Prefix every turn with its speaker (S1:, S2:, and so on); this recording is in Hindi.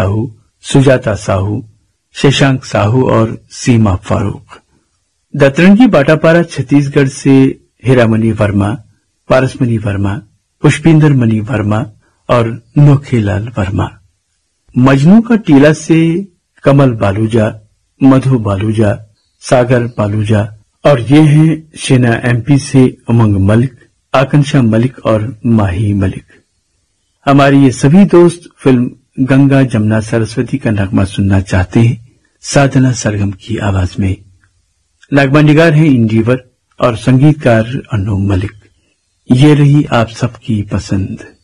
S1: साहू, सुजाता साहू, शशांक साहू और सीमा फारूक। दतरंगी बाटापारा छत्तीसगढ़ से हीरामणि वर्मा, पारसमणि वर्मा, पुष्पिंदर मणि वर्मा और नोखेलाल वर्मा। मजनू का टीला से कमल बालूजा, मधु बालूजा, सागर बालूजा और ये हैं सेना एमपी से उमंग मलिक, आकांक्षा मलिक और माही मलिक। हमारे ये सभी दोस्त फिल्म गंगा जमुना सरस्वती का नगमा सुनना चाहते हैं साधना सरगम की आवाज में। नगमा निगार है इंजीवर और संगीतकार अनु मलिक। ये रही आप सबकी पसंद।